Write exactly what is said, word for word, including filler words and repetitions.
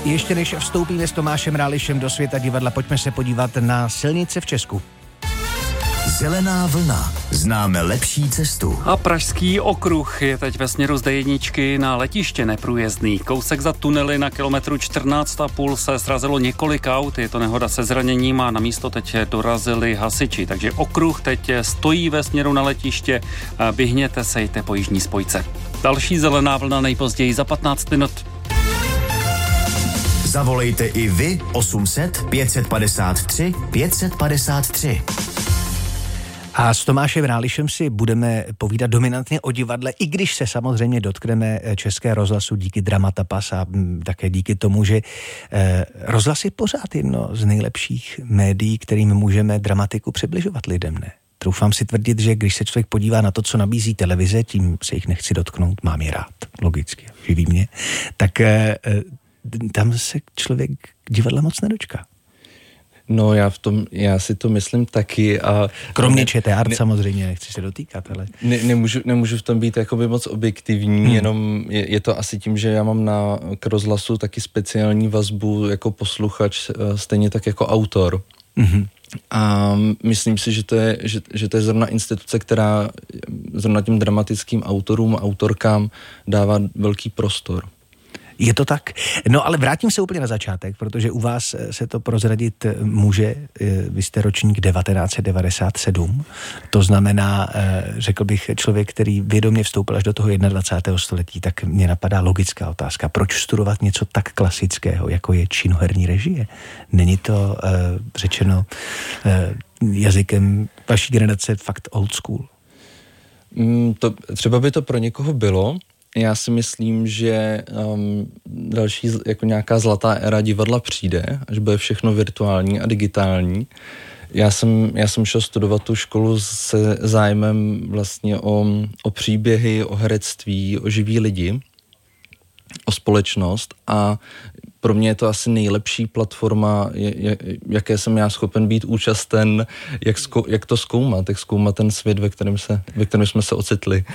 Ještě než vstoupíme s Tomášem Rálišem do světa divadla, pojďme se podívat na silnice v Česku. Zelená vlna. Známe lepší cestu. A Pražský okruh je teď ve směru z D jedna na letiště neprůjezdný. Kousek za tunely na kilometru čtrnáct a půl se srazilo několik aut. Je to nehoda se zraněním a na místo teď dorazili hasiči. Takže okruh teď stojí ve směru na letiště. Vyhněte se, jděte po jižní spojce. Další zelená vlna nejpozději za patnáct minut. Zavolejte i vy osm set pět padesát tři pět padesát tři. A s Tomášem Rálišem si budeme povídat dominantně o divadle, i když se samozřejmě dotkneme České rozhlasu díky Dramatapas a také díky tomu, že eh, rozhlas je pořád jedno z nejlepších médií, kterým můžeme dramatiku přibližovat lidem, ne? Troufám si tvrdit, že když se člověk podívá na to, co nabízí televize, tím se jich nechci dotknout, mám je rád, logicky, živí mě, tak eh, tam se člověk divadla moc nedočká. No já v tom, já si to myslím taky a... Kromě ČT Art samozřejmě, nechci se dotýkat, ale... Ne, nemůžu, nemůžu v tom být jakoby moc objektivní, hmm. jenom je, je to asi tím, že já mám na k rozhlasu taky speciální vazbu jako posluchač, stejně tak jako autor. Hmm. A myslím si, že to je, že, že to je zrovna instituce, která zrovna těm dramatickým autorům a autorkám dává velký prostor. Je to tak? No ale vrátím se úplně na začátek, protože u vás se to prozradit může. Vy jste ročník devatenáct set devadesát sedm. To znamená, řekl bych, člověk, který vědomě vstoupil až do toho dvacátého prvního století, tak mě napadá logická otázka. Proč studovat něco tak klasického, jako je činoherní režie? Není to řečeno jazykem vaší generace fakt old school? Mm, to, třeba by to pro někoho bylo. Já si myslím, že um, další jako nějaká zlatá éra divadla přijde, až bude všechno virtuální a digitální. Já jsem, já jsem šel studovat tu školu se zájmem vlastně o, o příběhy, o herectví, o živí lidi, o společnost a pro mě je to asi nejlepší platforma, jaké jsem já schopen být účasten, jak, zko, jak to zkoumat, jak zkoumat ten svět, ve kterém, se, ve kterém jsme se ocitli.